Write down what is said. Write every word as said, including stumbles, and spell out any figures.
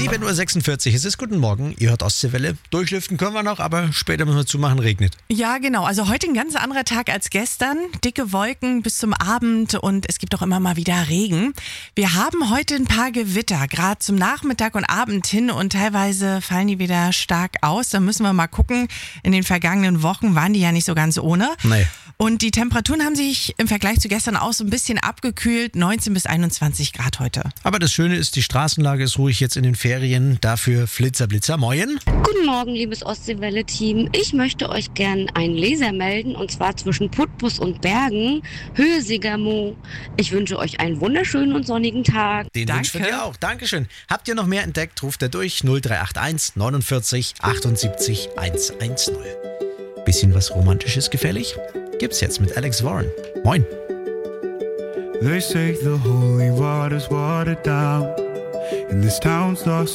sieben Uhr sechsundvierzig, es ist guten Morgen, ihr hört Ostseewelle. Durchlüften können wir noch, aber später müssen wir zumachen, regnet. Ja, genau. Also heute ein ganz anderer Tag als gestern. Dicke Wolken bis zum Abend und es gibt auch immer mal wieder Regen. Wir haben heute ein paar Gewitter, gerade zum Nachmittag und Abend hin und teilweise fallen die wieder stark aus. Da müssen wir mal gucken. In den vergangenen Wochen waren die ja nicht so ganz ohne. Nee. Und die Temperaturen haben sich im Vergleich zu gestern auch so ein bisschen abgekühlt. neunzehn bis einundzwanzig Grad heute. Aber das Schöne ist, die Straßenlage ist ruhig jetzt in den Ferien. Dafür Flitzer, Blitzer, moin. Guten Morgen, liebes Ostseewelle-Team. Ich möchte euch gern einen Leser melden, und zwar zwischen Putbus und Bergen, Höhe Sigamo. Ich wünsche euch einen wunderschönen und sonnigen Tag. Den Danke. wünschen wir dir auch. Dankeschön. Habt ihr noch mehr entdeckt, ruft er durch null drei acht eins neunundvierzig achtundsiebzig hundertzehn. Bisschen was Romantisches gefällig? Gibt's jetzt mit Alex Warren. Moin. They say the holy water's watered down, and this town's lost